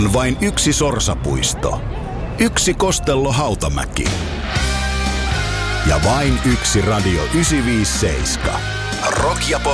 On vain yksi sorsapuisto, yksi Kostello Hautamäki ja vain yksi Radio 957. Rock ja pop